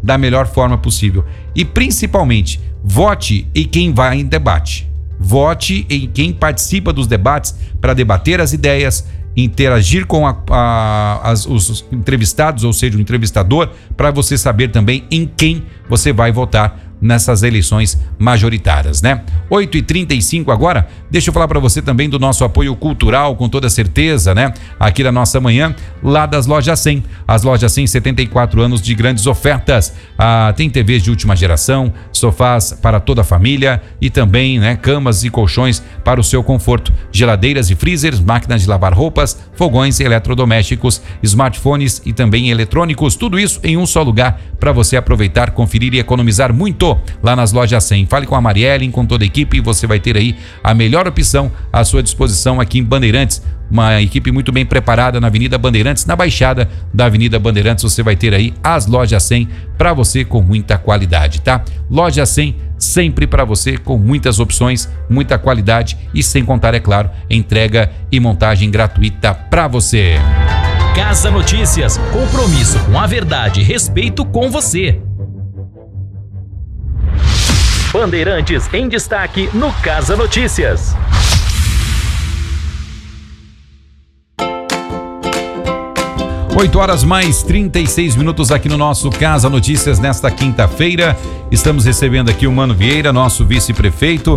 da melhor forma possível. E principalmente, vote em quem vai em debate. Vote em quem participa dos debates para debater as ideias, interagir com os entrevistados, ou seja, o entrevistador, para você saber também em quem você vai votar nessas eleições majoritárias, né? 8h35 agora, deixa eu falar para você também do nosso apoio cultural, com toda certeza, né? Aqui na nossa manhã, lá das Lojas 100. As Lojas 100, 74 anos de grandes ofertas. Tem TVs de última geração, sofás para toda a família e também, né, camas e colchões para o seu conforto. Geladeiras e freezers, máquinas de lavar roupas, fogões e eletrodomésticos, smartphones e também eletrônicos. Tudo isso em um só lugar para você aproveitar, conferir e economizar muito lá nas Lojas 100. Fale com a Marielle, com toda a equipe, e você vai ter aí a melhor opção à sua disposição aqui em Bandeirantes. Uma equipe muito bem preparada na Avenida Bandeirantes, na Baixada da Avenida Bandeirantes. Você vai ter aí as Lojas 100 para você com muita qualidade, tá? Loja 100 sempre para você com muitas opções, muita qualidade e sem contar, é claro, entrega e montagem gratuita para você. Casa Notícias, compromisso com a verdade e respeito com você. Bandeirantes em destaque no Casa Notícias. Oito horas mais 36 minutos aqui no nosso Casa Notícias nesta quinta-feira. Estamos recebendo aqui o Mano Vieira, nosso vice-prefeito.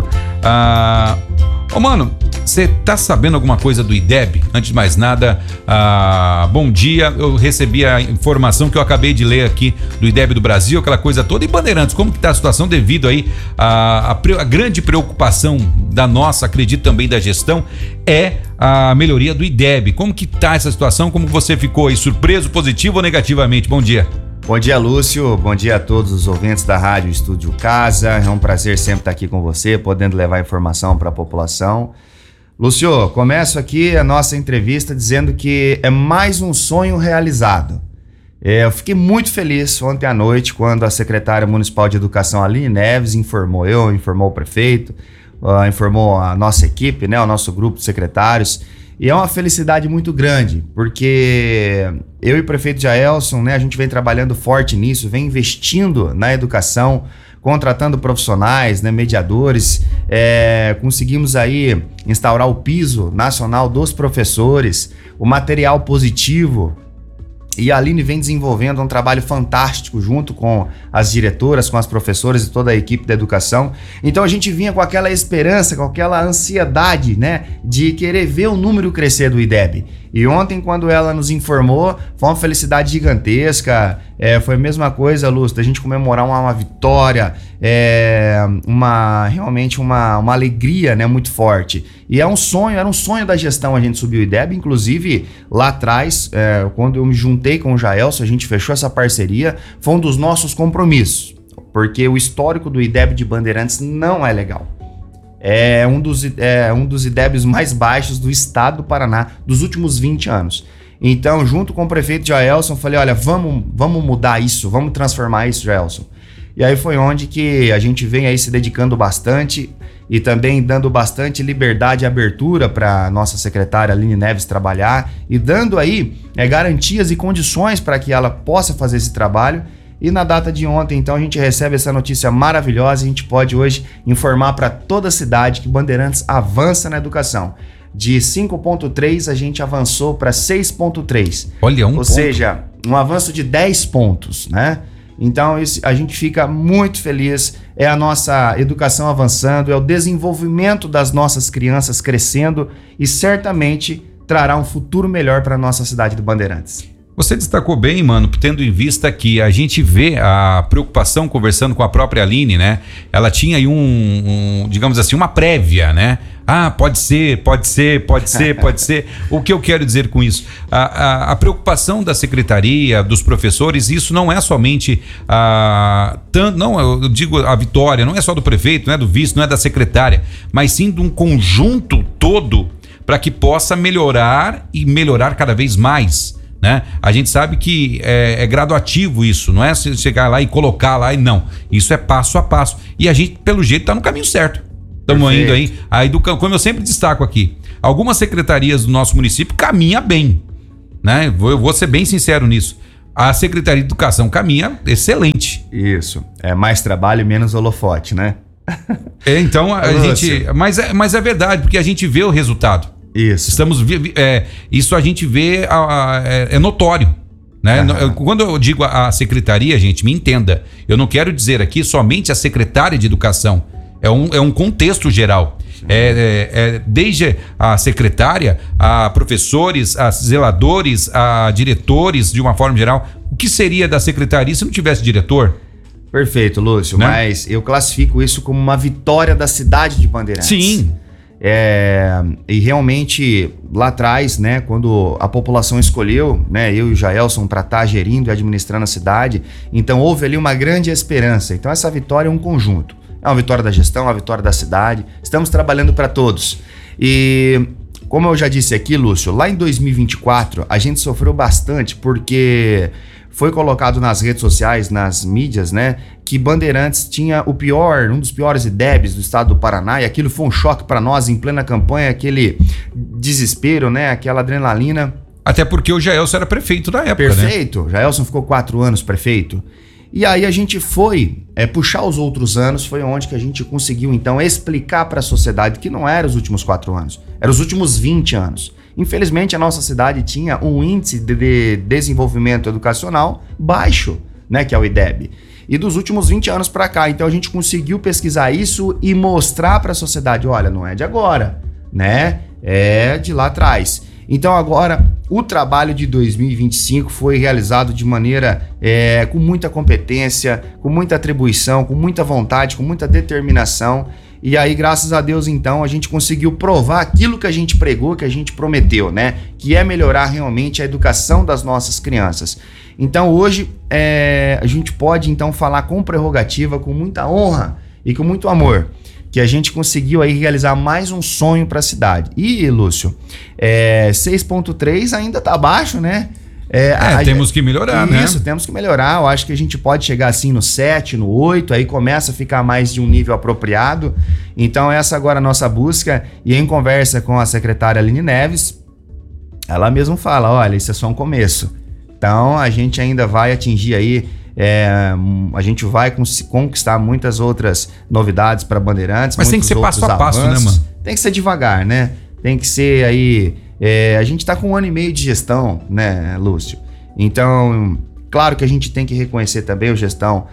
Mano, você tá sabendo alguma coisa do IDEB? Antes de mais nada, bom dia. Eu recebi a informação que eu acabei de ler aqui do IDEB do Brasil, aquela coisa toda. E Bandeirantes, como que tá a situação devido aí a grande preocupação da nossa, acredito também da gestão, é a melhoria do IDEB. Como que tá essa situação? Como você ficou aí, surpreso, positivo ou negativamente? Bom dia. Bom dia, Lúcio. Bom dia a todos os ouvintes da Rádio Estúdio Casa. É um prazer sempre estar aqui com você, podendo levar informação para a população. Lúcio, começo aqui a nossa entrevista dizendo que é mais um sonho realizado. Eu fiquei muito feliz ontem à noite quando a secretária municipal de educação, Aline Neves, informou o prefeito, informou a nossa equipe, né, o nosso grupo de secretários. E é uma felicidade muito grande, porque eu e o prefeito Jaelson, né, a gente vem trabalhando forte nisso, vem investindo na educação, contratando profissionais, né, mediadores, conseguimos aí instaurar o piso nacional dos professores, o material positivo. E a Aline vem desenvolvendo um trabalho fantástico junto com as diretoras, com as professoras e toda a equipe da educação. Então a gente vinha com aquela esperança, com aquela ansiedade, né, de querer ver o número crescer do IDEB. E ontem, quando ela nos informou, foi uma felicidade gigantesca. Foi a mesma coisa, Lúcio, da gente comemorar uma vitória, realmente uma alegria, né, muito forte. E era um sonho da gestão a gente subir o IDEB. Inclusive, lá atrás, quando eu me juntei com o Jaelson, a gente fechou essa parceria, foi um dos nossos compromissos, porque o histórico do IDEB de Bandeirantes não é legal. É um dos IDEBs mais baixos do estado do Paraná dos últimos 20 anos. Então, junto com o prefeito Jaelson, falei, olha, vamos mudar isso, vamos transformar isso, Jaelson. E aí foi onde que a gente vem aí se dedicando bastante e também dando bastante liberdade e abertura para nossa secretária Aline Neves trabalhar e dando aí garantias e condições para que ela possa fazer esse trabalho. E na data de ontem, então, a gente recebe essa notícia maravilhosa e a gente pode hoje informar para toda a cidade que Bandeirantes avança na educação. De 5,3 a gente avançou para 6,3. Olha, Ou seja, um avanço de 10 pontos, né? Então a gente fica muito feliz, é a nossa educação avançando, é o desenvolvimento das nossas crianças crescendo e certamente trará um futuro melhor para a nossa cidade de Bandeirantes. Você destacou bem, mano, tendo em vista que a gente vê a preocupação conversando com a própria Aline, né? Ela tinha aí digamos assim, uma prévia, né? Pode ser. O que eu quero dizer com isso? A preocupação da secretaria, dos professores, isso não é somente eu digo a vitória, não é só do prefeito, não é do vice, não é da secretária, mas sim de um conjunto todo para que possa melhorar e melhorar cada vez mais. Né? A gente sabe que é graduativo isso, não é chegar lá e colocar lá e não. Isso é passo a passo. E a gente, pelo jeito, está no caminho certo. Estamos indo aí. Como eu sempre destaco aqui, algumas secretarias do nosso município caminham bem. Né? Eu vou ser bem sincero nisso. A Secretaria de Educação caminha excelente. Isso. É mais trabalho e menos holofote, né? Então, a gente... Mas é verdade, porque a gente vê o resultado. Isso. Isso a gente vê, é notório. Né? Quando eu digo a secretaria, gente, me entenda. Eu não quero dizer aqui somente a secretária de educação. É um contexto geral. Desde a secretária, a professores, a zeladores, a diretores, de uma forma geral. O que seria da secretaria se não tivesse diretor? Perfeito, Lúcio. Né? Mas eu classifico isso como uma vitória da cidade de Bandeirantes. Sim. E realmente, lá atrás, né, quando a população escolheu, né, eu e o Jaelson para estar gerindo e administrando a cidade, então houve ali uma grande esperança. Então essa vitória é um conjunto. É uma vitória da gestão, uma vitória da cidade. Estamos trabalhando para todos. E como eu já disse aqui, Lúcio, lá em 2024 a gente sofreu bastante porque foi colocado nas redes sociais, nas mídias, né, que Bandeirantes tinha um dos piores IDEBs do estado do Paraná, e aquilo foi um choque para nós em plena campanha, aquele desespero, né, aquela adrenalina. Até porque o Jaelson era prefeito na época, Perfeito. Jaelson ficou 4 anos prefeito. E aí a gente foi puxar os outros anos, foi onde que a gente conseguiu então explicar para a sociedade que não eram os últimos 4 anos, eram os últimos 20 anos. Infelizmente a nossa cidade tinha um índice de desenvolvimento educacional baixo, né, que é o IDEB. E dos últimos 20 anos para cá, então a gente conseguiu pesquisar isso e mostrar para a sociedade, olha, não é de agora, né? É de lá atrás. Então agora o trabalho de 2025 foi realizado de maneira com muita competência, com muita atribuição, com muita vontade, com muita determinação. E aí, graças a Deus, então, a gente conseguiu provar aquilo que a gente pregou, que a gente prometeu, né? Que é melhorar realmente a educação das nossas crianças. Então hoje a gente pode então falar com prerrogativa, com muita honra e com muito amor, que a gente conseguiu aí realizar mais um sonho para a cidade. E, Lúcio, 6.3 ainda tá abaixo, né? Temos que melhorar, né? Isso, temos que melhorar. Eu acho que a gente pode chegar assim no 7, no 8, aí começa a ficar mais de um nível apropriado. Então essa agora é a nossa busca, e em conversa com a secretária Aline Neves, ela mesma fala, olha, isso é só um começo. Então a gente ainda vai atingir aí, a gente vai conquistar muitas outras novidades para Bandeirantes. Mas tem que ser passo a passo, né, mano? Tem que ser devagar, né? Tem que ser aí... a gente está com 1 ano e meio de gestão, né, Lúcio? Então, claro que a gente tem que reconhecer também a gestão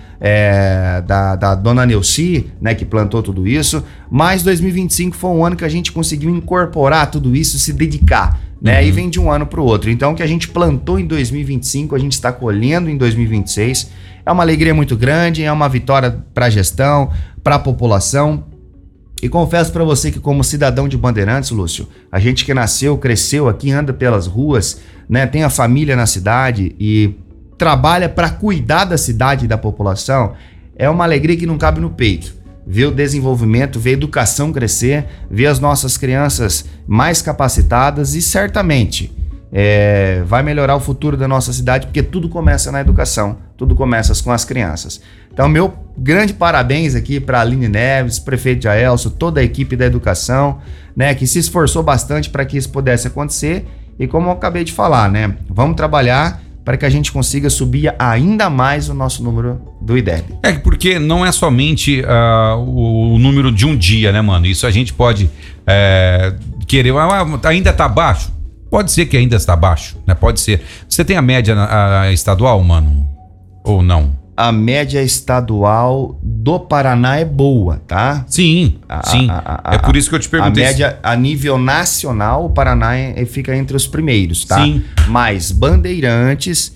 da dona Neuci, né, que plantou tudo isso, mas 2025 foi um ano que a gente conseguiu incorporar tudo isso, se dedicar, né? E vem de um ano para o outro. Então, o que a gente plantou em 2025, a gente está colhendo em 2026. É uma alegria muito grande, é uma vitória para a gestão, para a população. E confesso para você que, como cidadão de Bandeirantes, Lúcio, a gente que nasceu, cresceu aqui, anda pelas ruas, né, tem a família na cidade e trabalha para cuidar da cidade e da população, é uma alegria que não cabe no peito. Ver o desenvolvimento, ver a educação crescer, ver as nossas crianças mais capacitadas e certamente vai melhorar o futuro da nossa cidade, porque tudo começa na educação, tudo começa com as crianças. Então, meu grande parabéns aqui para a Aline Neves, prefeito Jaelson, toda a equipe da educação, né, que se esforçou bastante para que isso pudesse acontecer. E como eu acabei de falar, né, vamos trabalhar para que a gente consiga subir ainda mais o nosso número do IDEB. Porque não é somente o número de um dia, né, mano? Isso a gente pode querer... ainda está baixo? Pode ser que ainda está baixo, né? Pode ser. Você tem a média estadual, mano? Ou não? A média estadual do Paraná é boa, tá? Sim, sim. É por isso que eu te perguntei. A média a nível nacional, o Paraná fica entre os primeiros, tá? Sim. Mas Bandeirantes,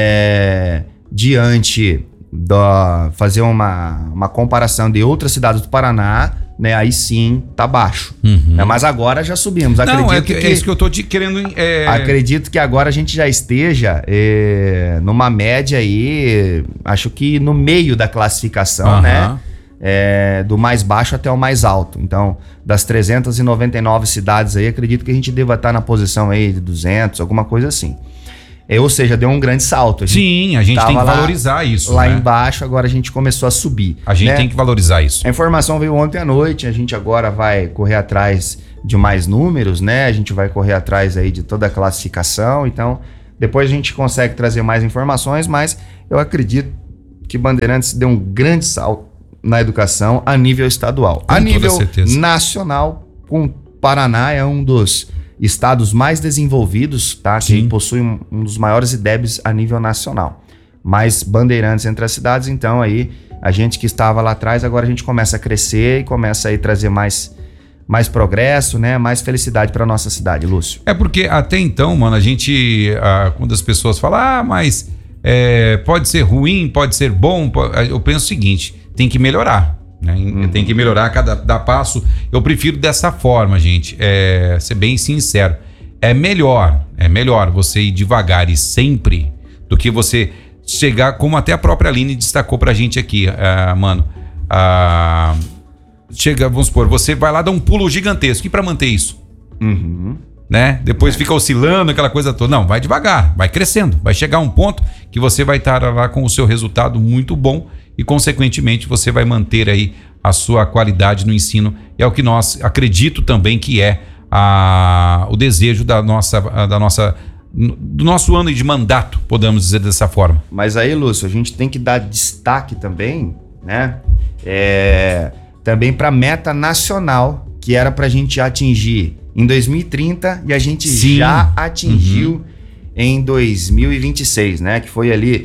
diante fazer uma comparação de outras cidades do Paraná, né, aí sim tá baixo. Mas agora já subimos. É isso que eu tô querendo. Acredito que agora a gente já esteja numa média aí, acho que no meio da classificação, né? Do mais baixo até o mais alto. Então, das 399 cidades aí, acredito que a gente deva estar na posição aí de 200, alguma coisa assim. Ou seja, deu um grande salto. Sim, a gente tem que valorizar isso. Lá embaixo, agora a gente começou a subir. A gente tem que valorizar isso. A informação veio ontem à noite, a gente agora vai correr atrás de mais números, né? A gente vai correr atrás aí de toda a classificação. Então, depois a gente consegue trazer mais informações, mas eu acredito que Bandeirantes deu um grande salto na educação a nível estadual. Com a nível certeza. nacional, com Paraná é um dos estados mais desenvolvidos, tá? Sim. Que possui um dos maiores IDEBs a nível nacional. Mais Bandeirantes entre as cidades, então aí a gente que estava lá atrás, agora a gente começa a crescer e começa aí a trazer mais progresso, né? Mais felicidade para nossa cidade, Lúcio. É porque até então, mano, a gente, quando as pessoas falam, mas pode ser ruim, pode ser bom, eu penso o seguinte, tem que melhorar, né? Tem que melhorar cada passo. Eu prefiro dessa forma, gente, ser bem sincero. É melhor você ir devagar e sempre do que você chegar, como até a própria Aline destacou pra gente aqui, mano. Chega, vamos supor, você vai lá dar um pulo gigantesco. E pra manter isso? Né? Depois fica oscilando, aquela coisa toda. Não, vai devagar, vai crescendo. Vai chegar um ponto que você vai estar lá com o seu resultado muito bom e, consequentemente, você vai manter aí a sua qualidade no ensino. É o que nós acredito também que é o desejo do nosso ano de mandato, podemos dizer dessa forma. Mas aí, Lúcio, a gente tem que dar destaque também, né? Também para a meta nacional, que era para a gente atingir em 2030 e a gente já atingiu em 2026, né? Que foi ali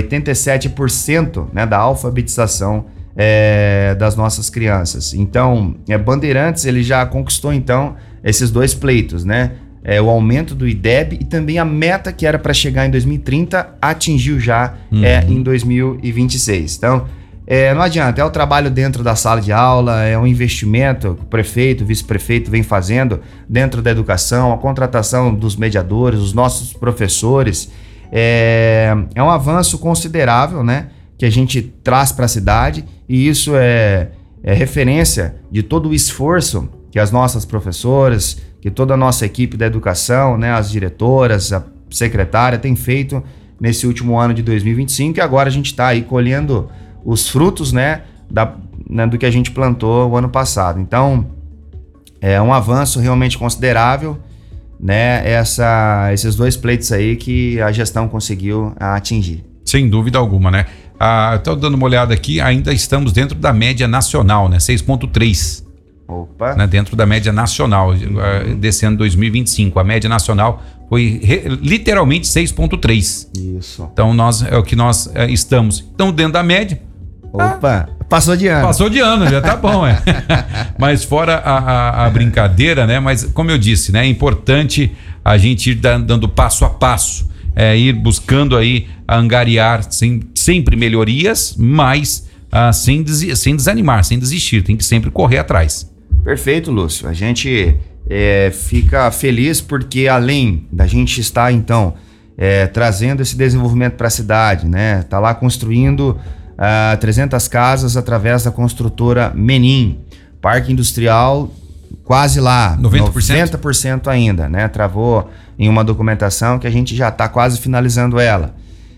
87%, né, da alfabetização das nossas crianças. Então, Bandeirantes ele já conquistou então esses dois pleitos, né? O aumento do IDEB e também a meta que era para chegar em 2030 atingiu já em 2026. Então, não adianta, é o trabalho dentro da sala de aula, é um investimento que o prefeito, o vice-prefeito vem fazendo dentro da educação, a contratação dos mediadores, os nossos professores. É um avanço considerável, né, que a gente traz para a cidade e isso é referência de todo o esforço que as nossas professoras, que toda a nossa equipe da educação, né, as diretoras, a secretária tem feito nesse último ano de 2025 e agora a gente está aí colhendo os frutos, né, do que a gente plantou o ano passado. Então, é um avanço realmente considerável, né, esses dois pleitos aí que a gestão conseguiu atingir. Sem dúvida alguma, né? Estou dando uma olhada aqui, ainda estamos dentro da média nacional, né? 6,3. Opa! Né? Dentro da média nacional, desse ano 2025. A média nacional foi literalmente 6,3. Isso. Então, é o que nós estamos. Então, dentro da média... Opa! Passou de ano. Passou de ano, já tá bom, Mas fora a brincadeira, né? Mas, como eu disse, né? É importante a gente ir dando passo a passo. Ir buscando aí angariar sempre melhorias, mas sem desanimar, sem desistir. Tem que sempre correr atrás. Perfeito, Lúcio. A gente fica feliz porque além da gente estar, então, trazendo esse desenvolvimento para a cidade, né? Tá lá construindo 300 casas através da construtora Menin. Parque industrial quase lá. 90% ainda, né? Travou em uma documentação que a gente já está quase finalizando ela.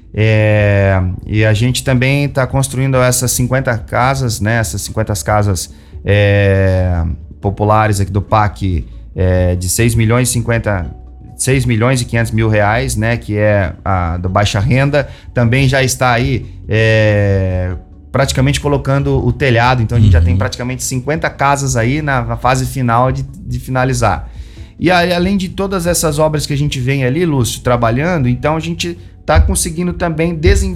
E a gente também está construindo essas 50 casas, né? Essas 50 casas populares aqui do PAC de 6 milhões e 500 mil reais, né? Que é a da baixa renda. Também já está aí praticamente colocando o telhado. Então a gente já tem praticamente 50 casas aí na fase final de finalizar. E aí, além de todas essas obras que a gente vem ali, Lúcio, trabalhando, então a gente está conseguindo também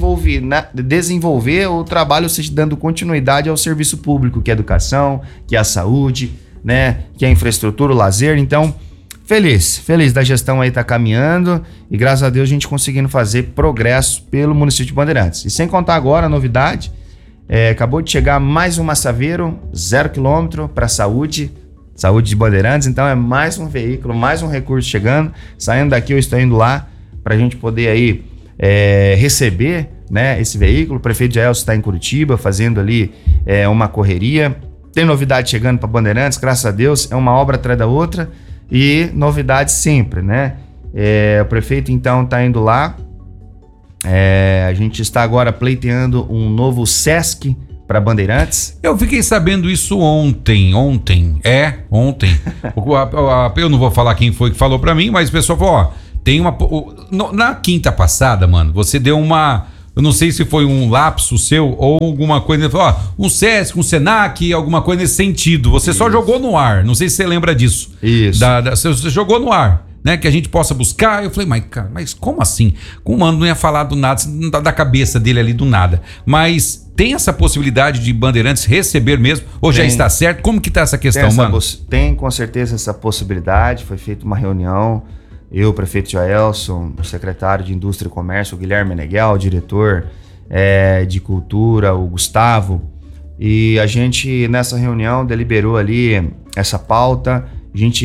desenvolver o trabalho, ou seja, dando continuidade ao serviço público, que é a educação, que é a saúde, né, que é a infraestrutura, o lazer. Então, feliz da gestão aí tá caminhando e graças a Deus a gente conseguindo fazer progresso pelo município de Bandeirantes. E sem contar agora a novidade, acabou de chegar mais um Massaveiro, 0 km para saúde de Bandeirantes, então é mais um veículo, mais um recurso chegando, saindo daqui eu estou indo lá para a gente poder aí receber, né, esse veículo. O prefeito Jaelson está em Curitiba fazendo ali uma correria, tem novidade chegando para Bandeirantes, graças a Deus, é uma obra atrás da outra e novidade sempre, né? O prefeito então está indo lá, a gente está agora pleiteando um novo SESC para Bandeirantes. Eu fiquei sabendo isso ontem. Eu não vou falar quem foi que falou para mim, mas o pessoal falou, tem uma... Na quinta passada, mano, você deu uma Eu não sei se foi um lapso seu ou alguma coisa, um SESC, um SENAC, alguma coisa nesse sentido. Você só jogou no ar, não sei se você lembra disso. Isso. Você jogou no ar, né? Que a gente possa buscar. Eu falei, mas como assim? O Mano não ia falar do nada, da cabeça dele ali do nada. Mas tem essa possibilidade de Bandeirantes receber mesmo? Ou já está certo? Como que tá essa questão, Mano? Tem com certeza essa possibilidade. Foi feita uma reunião. Eu, o prefeito Jaelson, o secretário de Indústria e Comércio, o Guilherme Meneghel, o diretor de Cultura, o Gustavo. E a gente, nessa reunião, deliberou ali essa pauta. A gente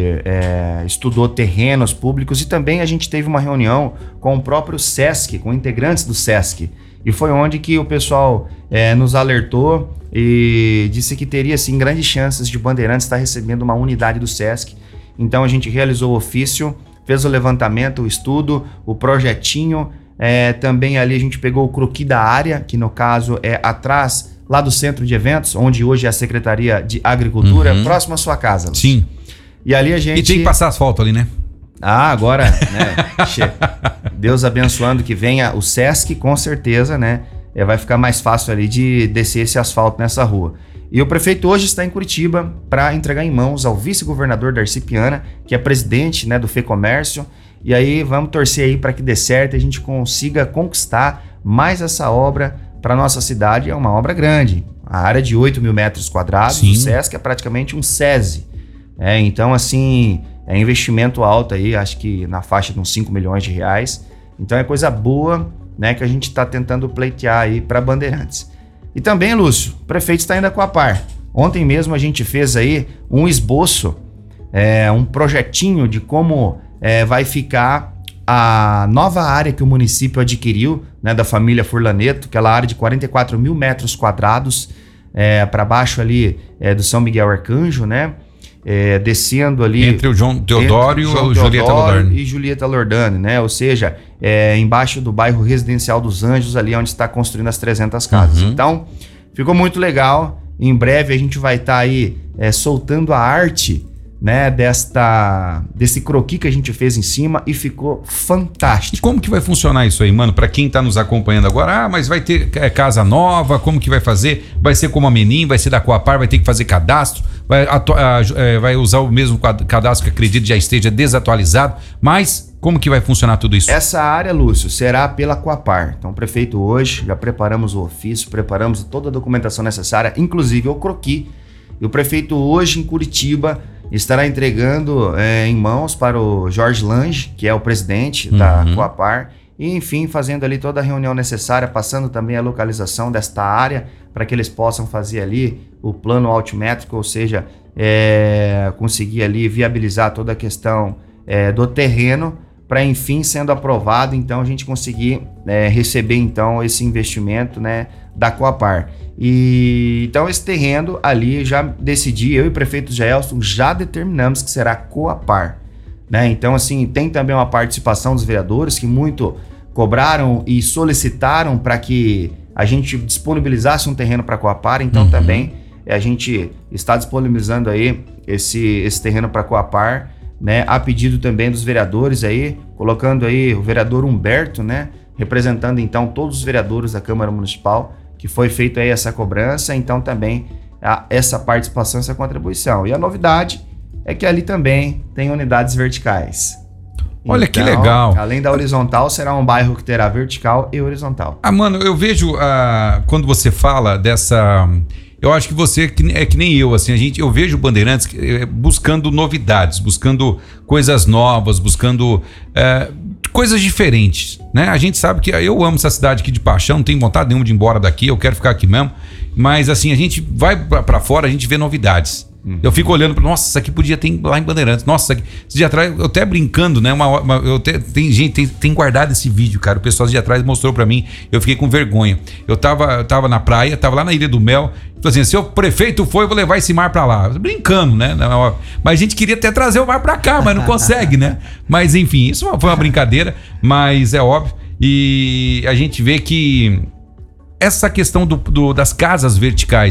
estudou terrenos públicos e também a gente teve uma reunião com o próprio SESC, com integrantes do SESC. E foi onde que o pessoal nos alertou e disse que teria, sim, grandes chances de Bandeirantes estar recebendo uma unidade do SESC. Então a gente realizou o ofício, fez o levantamento, o estudo, o projetinho. Também ali a gente pegou o croquis da área, que no caso é atrás lá do centro de eventos, onde hoje é a Secretaria de Agricultura, próximo à sua casa. Lúcio. Sim. E ali a gente... E tem que passar asfalto ali, né? Agora, né? Deus abençoando que venha o SESC, com certeza, né? Vai ficar mais fácil ali de descer esse asfalto nessa rua. E o prefeito hoje está em Curitiba para entregar em mãos ao vice-governador Darcy Piana, que é presidente, né, do FEComércio. E aí vamos torcer aí para que dê certo e a gente consiga conquistar mais essa obra para nossa cidade. É uma obra grande, a área de 8 mil metros quadrados. Sim. O SESC é praticamente um SESI. Então, assim, é investimento alto aí, acho que na faixa de uns 5 milhões de reais. Então é coisa boa, né, que a gente está tentando pleitear aí para Bandeirantes. E também, Lúcio, o prefeito está indo a Coapar. Ontem mesmo a gente fez aí um esboço, um projetinho de como vai ficar a nova área que o município adquiriu, né, da família Furlaneto, aquela área de 44 mil metros quadrados, para baixo ali do São Miguel Arcanjo, né? Descendo ali... Entre o João Teodoro e o Julieta Lordani. E Julieta Lordani, né? Ou seja, embaixo do bairro Residencial dos Anjos, ali onde está construindo as 300 casas. Então, ficou muito legal. Em breve a gente vai estar aí soltando a arte, né, desse croquis que a gente fez em cima e ficou fantástico. E como que vai funcionar isso aí, Mano? Para quem tá nos acompanhando agora, mas vai ter casa nova, como que vai fazer? Vai ser como a Menin, vai ser da Coapar, vai ter que fazer cadastro, vai usar o mesmo cadastro que acredito já esteja desatualizado, mas como que vai funcionar tudo isso? Essa área, Lúcio, será pela Coapar. Então, o prefeito hoje, já preparamos o ofício, preparamos toda a documentação necessária, inclusive o croquis. E o prefeito hoje em Curitiba estará entregando em mãos para o Jorge Lange, que é o presidente da Coapar, e enfim, fazendo ali toda a reunião necessária, passando também a localização desta área, para que eles possam fazer ali o plano altimétrico, ou seja, conseguir ali viabilizar toda a questão do terreno, para enfim, sendo aprovado, então a gente conseguir receber então esse investimento, né, da Coapar. E então esse terreno ali já decidi, eu e o prefeito Jaelson já determinamos que será Coapar, né? Então assim, tem também uma participação dos vereadores que muito cobraram e solicitaram para que a gente disponibilizasse um terreno para Coapar, então também a gente está disponibilizando aí esse terreno para Coapar, né? A pedido também dos vereadores aí, colocando aí o vereador Humberto, né, representando então todos os vereadores da Câmara Municipal, que foi feita aí essa cobrança, então também essa participação, essa contribuição. E a novidade é que ali também tem unidades verticais. Olha então, que legal. Além da horizontal, será um bairro que terá vertical e horizontal. Mano, eu vejo quando você fala dessa... Eu acho que você é que nem eu, assim, eu vejo Bandeirantes buscando novidades, buscando coisas novas, buscando coisas diferentes, né? A gente sabe que eu amo essa cidade aqui de paixão, não tenho vontade nenhuma de ir embora daqui, eu quero ficar aqui mesmo, mas assim, a gente vai pra fora, a gente vê novidades. Eu fico olhando para, nossa, isso aqui podia ter lá em Bandeirantes. Nossa, esse dia de atrás, eu até brincando, né? Tem guardado esse vídeo, cara. O pessoal de atrás mostrou para mim, eu fiquei com vergonha. Eu tava na praia, tava lá na Ilha do Mel. Então, assim, se o prefeito for, eu vou levar esse mar para lá. Brincando, né? Mas a gente queria até trazer o mar para cá, mas não consegue, né? Mas enfim, isso foi uma brincadeira, mas é óbvio. E a gente vê que essa questão das casas verticais,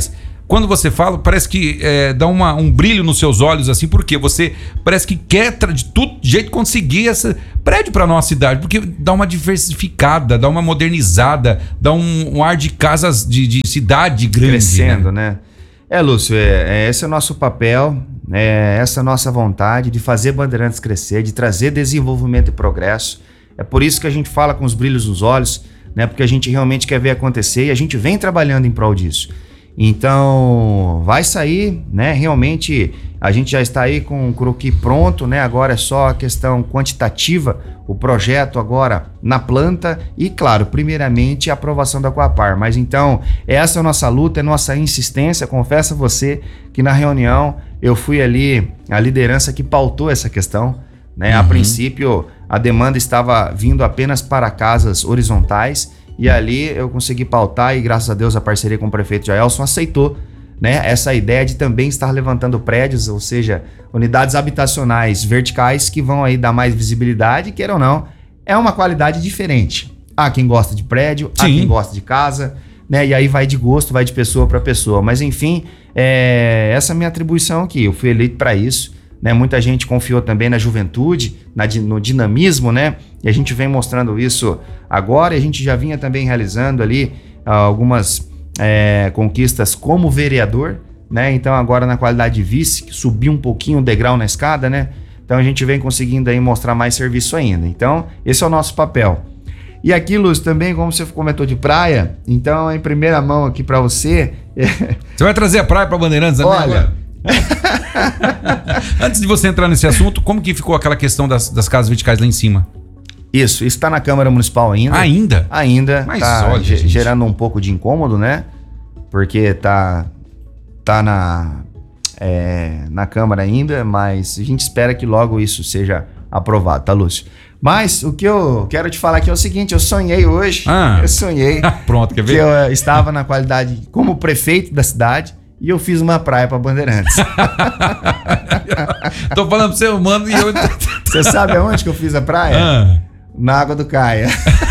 quando você fala, parece que dá um brilho nos seus olhos, assim, porque você parece que quer de todo jeito conseguir esse prédio para nossa cidade, porque dá uma diversificada, dá uma modernizada, dá um ar de casas de cidade grande. Crescendo, né? Lúcio, esse é o nosso papel, essa é a nossa vontade de fazer Bandeirantes crescer, de trazer desenvolvimento e progresso. É por isso que a gente fala com os brilhos nos olhos, né? Porque a gente realmente quer ver acontecer e a gente vem trabalhando em prol disso. Então, vai sair, né? Realmente, a gente já está aí com o croquis pronto, né? Agora é só a questão quantitativa, o projeto agora na planta e, claro, primeiramente a aprovação da Coapar. Mas então, essa é a nossa luta, é a nossa insistência. Confesso a você que na reunião eu fui ali a liderança que pautou essa questão, né? A princípio, a demanda estava vindo apenas para casas horizontais e ali eu consegui pautar e graças a Deus a parceria com o prefeito Jaelson aceitou, né, essa ideia de também estar levantando prédios, ou seja, unidades habitacionais verticais que vão aí dar mais visibilidade, queira ou não, é uma qualidade diferente. Há quem gosta de prédio, há quem gosta de casa, né, e aí vai de gosto, vai de pessoa para pessoa, mas enfim, essa é a minha atribuição aqui, eu fui eleito para isso. Né, muita gente confiou também na juventude, no dinamismo, né? E a gente vem mostrando isso agora e a gente já vinha também realizando ali algumas conquistas como vereador, né? Então agora na qualidade de vice, que subiu um pouquinho o degrau na escada, né? Então a gente vem conseguindo aí mostrar mais serviço ainda. Então esse é o nosso papel. E aqui, Lúcio, também como você comentou de praia, então em primeira mão aqui para você... Você vai trazer a praia para Bandeirantes também? Olha... Antes de você entrar nesse assunto, como que ficou aquela questão das casas verticais lá em cima? Isso está na Câmara Municipal ainda. Ainda? Ainda. Mas tá olha, gerando um pouco de incômodo, né? Porque tá na Câmara ainda, mas a gente espera que logo isso seja aprovado, tá, Lúcio? Mas o que eu quero te falar aqui é o seguinte, eu sonhei hoje, eu sonhei pronto, quer ver? Que eu estava na qualidade como prefeito da cidade, e eu fiz uma praia para Bandeirantes. Tô falando pra você, mano, e eu... Você sabe aonde que eu fiz a praia? Na Água do Caia.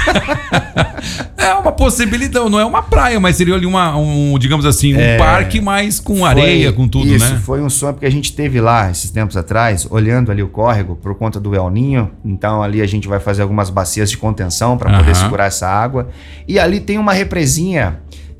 É uma possibilidade, não é uma praia, mas seria ali digamos assim, um parque, mas com areia, com tudo, isso, né? Foi um sonho, porque a gente teve lá, esses tempos atrás, olhando ali o córrego, por conta do El Ninho. Então ali a gente vai fazer algumas bacias de contenção para poder segurar essa água. E ali tem uma represinha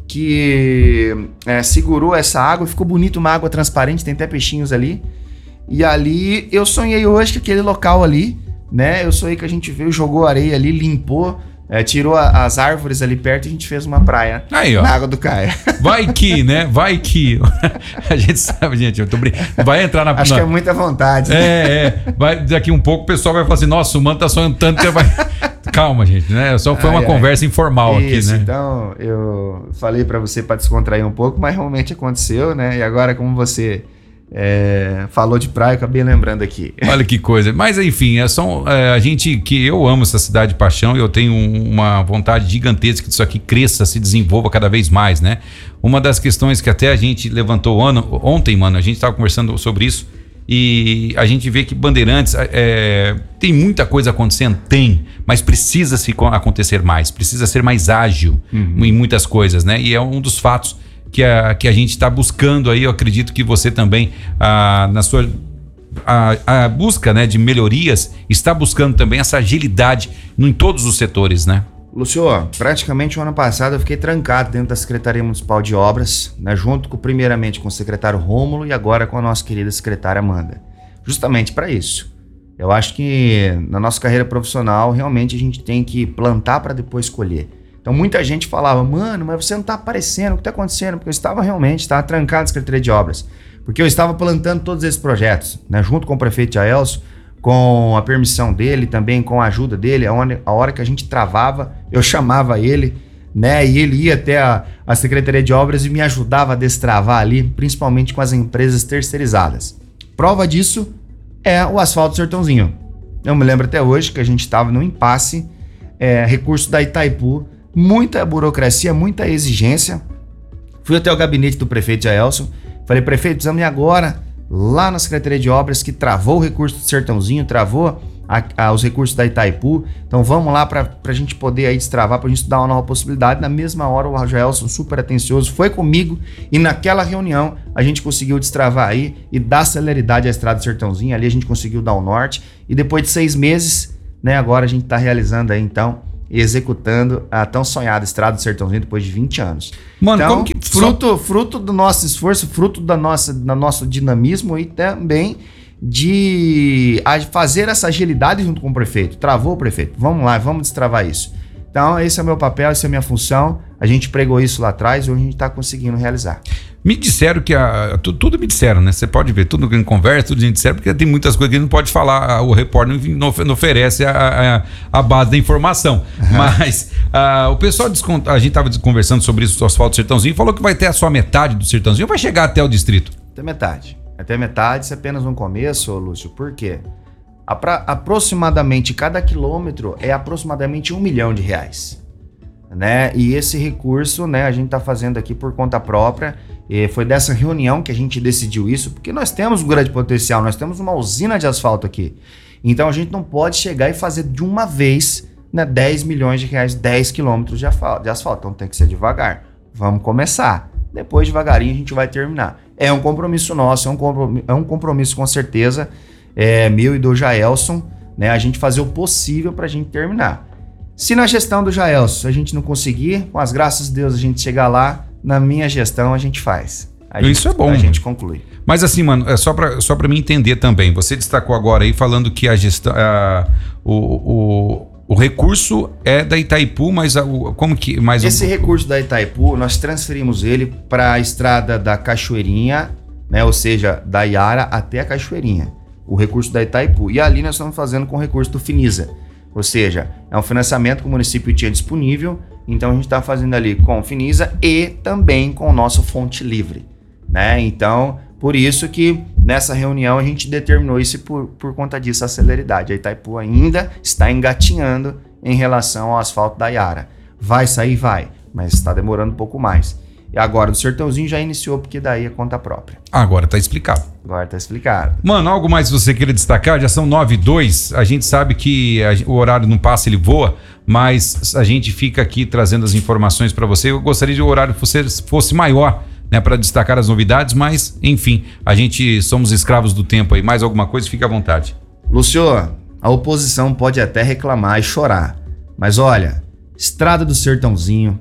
que segurou essa água, ficou bonito, uma água transparente, tem até peixinhos ali. E ali eu sonhei hoje que aquele local ali, né? Eu sonhei que a gente veio, jogou areia ali, limpou, tirou as árvores ali perto e a gente fez uma praia aí, ó, na Água do Caia. Vai que, né? Vai que. A gente sabe, gente, eu tô brincando. Vai entrar na... Acho que é muita vontade. Né? Vai, daqui um pouco o pessoal vai falar assim, nossa, o mano tá sonhando tanto que vai... Calma, gente, né? Só foi uma conversa informal isso, aqui, né? Então, eu falei pra você para descontrair um pouco, mas realmente aconteceu, né? E agora, como você falou de praia, eu acabei lembrando aqui. Olha que coisa. Mas, enfim, a gente que eu amo essa cidade de paixão e eu tenho uma vontade gigantesca que isso aqui cresça, se desenvolva cada vez mais, né? Uma das questões que até a gente levantou ontem, mano, a gente estava conversando sobre isso, e a gente vê que Bandeirantes tem muita coisa acontecendo, mas precisa acontecer mais, precisa ser mais ágil em muitas coisas, né? E é um dos fatos que a gente está buscando aí. Eu acredito que você também, na sua a busca, né, de melhorias, está buscando também essa agilidade em todos os setores, né? Lúcio, praticamente o ano passado eu fiquei trancado dentro da Secretaria Municipal de Obras, né, junto primeiramente com o secretário Rômulo e agora com a nossa querida secretária Amanda. Justamente para isso. Eu acho que na nossa carreira profissional realmente a gente tem que plantar para depois colher. Então muita gente falava, mano, mas você não tá aparecendo, o que tá acontecendo? Porque eu estava trancado na Secretaria de Obras, porque eu estava plantando todos esses projetos, né, junto com o prefeito Jaelson, com a permissão dele, também com a ajuda dele. A hora que a gente travava, eu chamava ele, né? E ele ia até a Secretaria de Obras e me ajudava a destravar ali, principalmente com as empresas terceirizadas. Prova disso é o Asfalto Sertãozinho. Eu me lembro até hoje que a gente estava no impasse, recurso da Itaipu, muita burocracia, muita exigência. Fui até o gabinete do prefeito Jaelson, falei, prefeito, precisamos ir agora lá na Secretaria de Obras, que travou o recurso do Sertãozinho, travou os recursos da Itaipu. Então vamos lá para a gente poder aí destravar, para a gente estudar uma nova possibilidade. Na mesma hora o Jaelson, super atencioso, foi comigo e naquela reunião a gente conseguiu destravar aí e dar celeridade à Estrada do Sertãozinho. Ali a gente conseguiu dar o norte e depois de 6 meses, né, agora a gente está realizando aí então e executando a tão sonhada Estrada do Sertãozinho depois de 20 anos. Mano, então, como que... fruto do nosso esforço, fruto do nosso dinamismo e também de fazer essa agilidade junto com o prefeito. Travou o prefeito. Vamos lá, vamos destravar isso. Então, esse é o meu papel, essa é a minha função. A gente pregou isso lá atrás e hoje a gente está conseguindo realizar. Me disseram que tudo me disseram, né? Você pode ver, tudo que a gente conversa, tudo a gente disseram, porque tem muitas coisas que a gente não pode falar, o repórter não oferece a base da informação. Uhum. Mas o pessoal, a gente estava conversando sobre isso, o asfalto do Sertãozinho, falou que vai ter só metade do Sertãozinho, vai chegar até o distrito? Até metade, isso é apenas um começo, Lúcio. Por quê? Aproximadamente, cada quilômetro é aproximadamente R$1 milhão, né? E esse recurso, né, a gente está fazendo aqui por conta própria. E foi dessa reunião que a gente decidiu isso, porque nós temos um grande potencial, nós temos uma usina de asfalto aqui. Então a gente não pode chegar e fazer de uma vez, né, R$10 milhões, 10 quilômetros de asfalto. Então tem que ser devagar. Vamos começar. Depois, devagarinho, a gente vai terminar. É um compromisso nosso, é um compromisso com certeza, meu e do Jaelson, né, a gente fazer o possível para a gente terminar. Se na gestão do Jaelson a gente não conseguir, com as graças de Deus a gente chegar lá, na minha gestão a gente faz. Isso é bom. A gente conclui. Mas assim, mano, é só pra mim entender também. Você destacou agora aí falando que a gestão, o recurso é da Itaipu, mas como que... Esse recurso da Itaipu, nós transferimos ele para a estrada da Cachoeirinha, né? Ou seja, da Iara até a Cachoeirinha. O recurso da Itaipu. E ali nós estamos fazendo com o recurso do Finisa. Ou seja, é um financiamento que o município tinha disponível, então a gente está fazendo ali com o Finisa e também com o nosso Fonte Livre, né? Então, por isso que nessa reunião a gente determinou isso por conta disso, a celeridade. A Itaipu ainda está engatinhando em relação ao asfalto da Iara. Vai sair? Vai, mas está demorando um pouco mais. E agora do Sertãozinho já iniciou, porque daí é conta própria. Agora tá explicado. Mano, algo mais que você queria destacar? Já são 9h02, a gente sabe que o horário não passa, ele voa, mas a gente fica aqui trazendo as informações para você. Eu gostaria que o horário fosse maior, né, para destacar as novidades, mas enfim, somos escravos do tempo aí. Mais alguma coisa, fique à vontade. Lúcio, a oposição pode até reclamar e chorar, mas olha, Estrada do Sertãozinho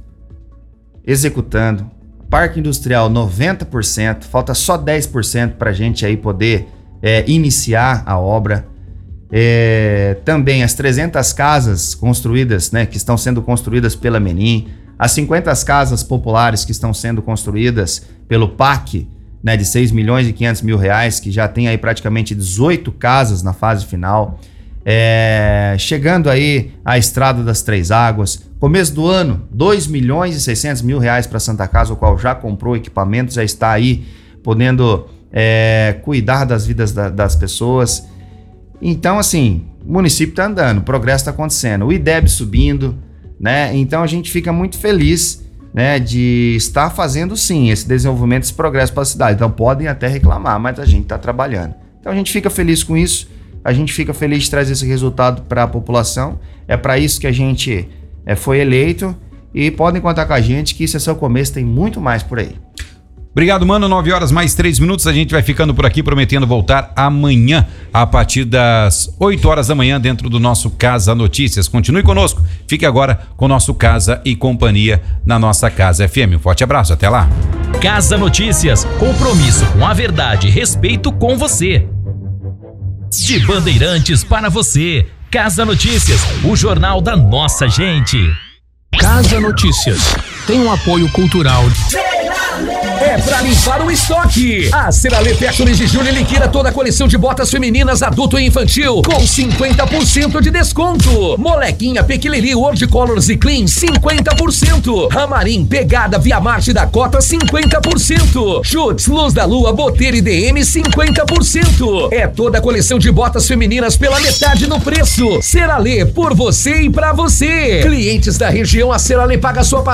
executando, Parque Industrial 90%, falta só 10% para a gente aí poder iniciar a obra. Também as 300 casas construídas, né, que estão sendo construídas pela Menin, as 50 casas populares que estão sendo construídas pelo PAC, né, de R$6 milhões e 500 mil, que já tem aí praticamente 18 casas na fase final. Chegando aí a Estrada das Três Águas, começo do ano, R$2 milhões e 600 mil para Santa Casa, o qual já comprou equipamentos, já está aí podendo cuidar das vidas das pessoas. Então, assim, o município está andando, o progresso está acontecendo, o IDEB subindo, né? Então a gente fica muito feliz, né, de estar fazendo sim esse desenvolvimento, esse progresso para a cidade. Então podem até reclamar, mas a gente está trabalhando. Então a gente fica feliz com isso. A gente fica feliz de trazer esse resultado para a população. É para isso que a gente foi eleito e podem contar com a gente que isso é só o começo, tem muito mais por aí. Obrigado, mano. 9h mais 3 minutos. A gente vai ficando por aqui, prometendo voltar amanhã a partir das 8h da manhã dentro do nosso Casa Notícias. Continue conosco. Fique agora com o nosso Casa e Companhia na nossa Casa FM. Um forte abraço. Até lá. Casa Notícias. Compromisso com a verdade e respeito com você. De Bandeirantes para você. Casa Notícias, o jornal da nossa gente. Casa Notícias tem um apoio cultural. É pra limpar o estoque. A Ceralê Fecha mês de julho liquida toda a coleção de botas femininas adulto e infantil com 50% de desconto. Molequinha, Pequileri, World Colors e Clean 50%. Ramarim, Pegada, Via Marte da Cota 50%. Chutes, Luz da Lua, Boteira e DM 50%. É toda a coleção de botas femininas pela metade no preço. Ceralê, por você e pra você. Clientes da região, a Ceralê paga sua